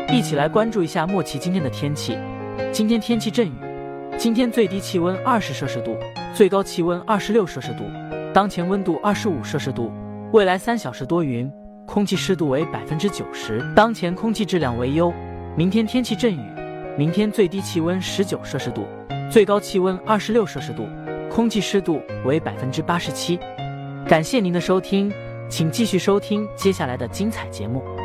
一起来关注一下莫奇今天的天气。今天天气阵雨，今天最低气温20摄氏度，最高气温26摄氏度，当前温度25摄氏度。未来3小时多云，空气湿度为90%，当前空气质量为优。明天天气阵雨，明天最低气温19摄氏度，最高气温26摄氏度，空气湿度为87%。感谢您的收听，请继续收听接下来的精彩节目。